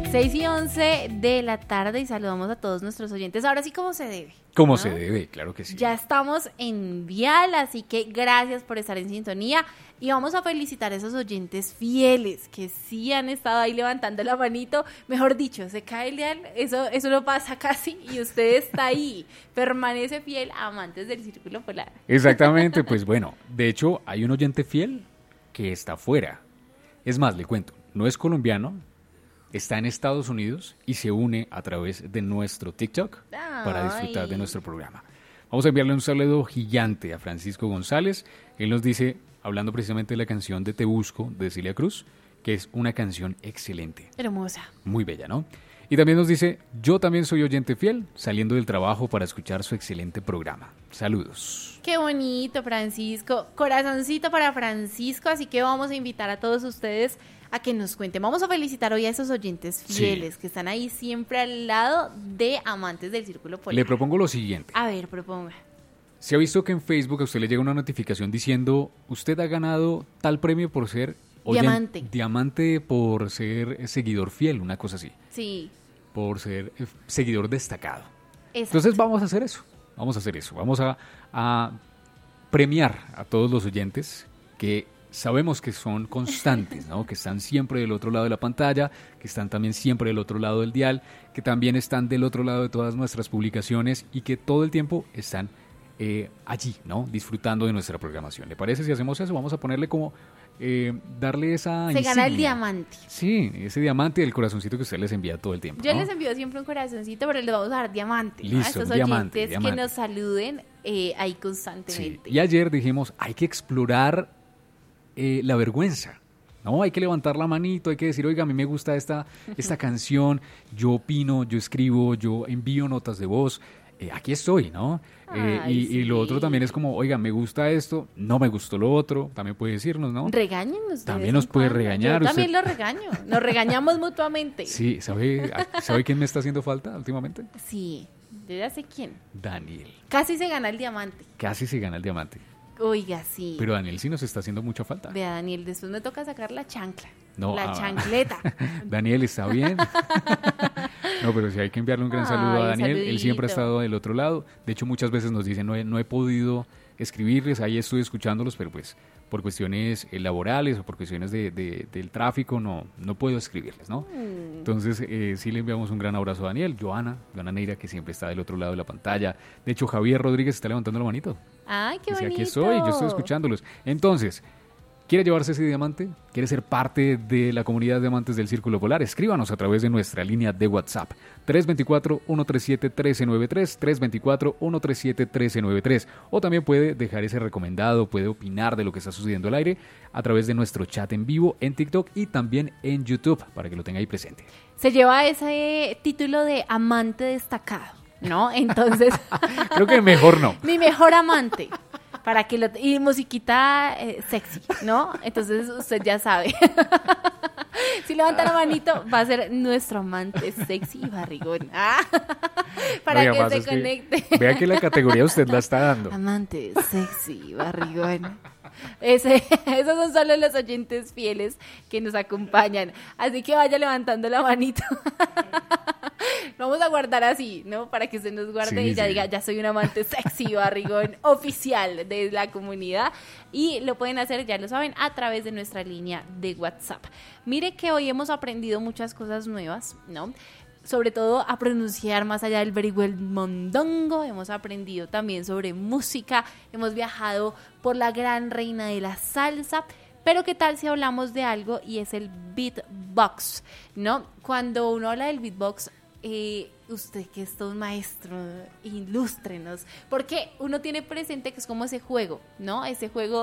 6:11 de la tarde y saludamos a todos nuestros oyentes. Ahora sí, como se debe. Como ¿no? se debe, claro que sí. Ya estamos en Vial, así que gracias por estar en sintonía. Y vamos a felicitar a esos oyentes fieles que sí han estado ahí levantando la manito. Mejor dicho, se cae el dial, eso no pasa casi y usted está ahí. Permanece fiel a Amantes del Círculo Polar. Exactamente, pues bueno, de hecho hay un oyente fiel que está fuera. Es más, le cuento, no es colombiano, está en Estados Unidos y se une a través de nuestro TikTok para disfrutar de nuestro programa. Vamos a enviarle un saludo gigante a Francisco González. Él nos dice, hablando precisamente de la canción de Te Busco de Celia Cruz, que es una canción excelente. Hermosa. Muy bella, ¿no? Y también nos dice, yo también soy oyente fiel, saliendo del trabajo para escuchar su excelente programa. Saludos. Qué bonito, Francisco. Corazoncito para Francisco, así que vamos a invitar a todos ustedes a que nos cuenten. Vamos a felicitar hoy a esos oyentes fieles que están ahí siempre al lado de Amantes del Círculo Polar. Le propongo lo siguiente. A ver, proponga. ¿Se ha visto que en Facebook a usted le llega una notificación diciendo, usted ha ganado tal premio por ser diamante por ser seguidor fiel, una cosa así? Sí. Por ser seguidor destacado. Exacto. Entonces vamos a hacer eso. Vamos a premiar a todos los oyentes que sabemos que son constantes, ¿no? Que están siempre del otro lado de la pantalla, que están también siempre del otro lado del dial, que también están del otro lado de todas nuestras publicaciones y que todo el tiempo están allí, ¿no? Disfrutando de nuestra programación. ¿Le parece si hacemos eso? Vamos a ponerle como darle esa Se insignia. gana el diamante. Sí, ese diamante del corazoncito que usted les envía todo el tiempo, Yo ¿no? les envío siempre un corazoncito, pero les vamos a dar diamante. Listo, ¿no? A estos diamante, oyentes diamante. que nos saluden ahí constantemente. Sí. Y ayer dijimos, hay que explorar la vergüenza, ¿no? Hay que levantar la manito, hay que decir, oiga, a mí me gusta esta canción, yo opino, yo escribo, yo envío notas de voz, aquí estoy, ¿no? Y lo otro también es como, oiga, me gusta esto, no me gustó lo otro, también puede decirnos, ¿no? Regáñenos. También nos puede regañar. Yo también lo regaño, nos regañamos mutuamente. Sí, ¿sabe quién me está haciendo falta últimamente? Sí, yo ya sé quién. Daniel. Casi se gana el diamante. Casi se gana el diamante. Oiga, sí. Pero Daniel sí nos está haciendo mucha falta. Vea, Daniel, después me toca sacar la chancla. No, la chancleta. Daniel, ¿está bien? No, pero sí hay que enviarle un gran saludo a Daniel. Saludito. Él siempre ha estado del otro lado. De hecho, muchas veces nos dice, no he podido escribirles, ahí estoy escuchándolos, pero pues por cuestiones laborales o por cuestiones del tráfico no puedo escribirles, ¿no? Entonces, sí le enviamos un gran abrazo a Daniel. Joana Neira, que siempre está del otro lado de la pantalla. De hecho, Javier Rodríguez está levantando la manito. ¡Ay, qué bonito! Aquí estoy, yo estoy escuchándolos. Entonces, ¿quiere llevarse ese diamante? ¿Quiere ser parte de la comunidad de amantes del Círculo Polar? Escríbanos a través de nuestra línea de WhatsApp. 324-137-1393, 324-137-1393. O también puede dejar ese recomendado, puede opinar de lo que está sucediendo al aire a través de nuestro chat en vivo en TikTok y también en YouTube, para que lo tenga ahí presente. Se lleva ese título de amante destacado, ¿no? Entonces... Creo que mejor no. Mi mejor amante. Para que y musiquita sexy, ¿no? Entonces usted ya sabe. Si levanta la manito, va a ser nuestro amante sexy y barrigón. Para que se conecte. Vea que la categoría usted la está dando. Amante sexy y barrigón. Esos son solo los oyentes fieles que nos acompañan. Así que vaya levantando la manito. Vamos a guardar así, ¿no? Para que se nos guarde y ya diga, ya soy un amante sexy barrigón oficial de la comunidad. Y lo pueden hacer, ya lo saben, a través de nuestra línea de WhatsApp. Mire que hoy hemos aprendido muchas cosas nuevas, ¿no? Sobre todo a pronunciar más allá del very well mondongo. Hemos aprendido también sobre música. Hemos viajado por la gran reina de la salsa. Pero ¿qué tal si hablamos de algo y es el beatbox, ¿no? Cuando uno habla del beatbox, usted que es todo un maestro, ilústrenos, porque uno tiene presente que es como ese juego, ¿no? Ese juego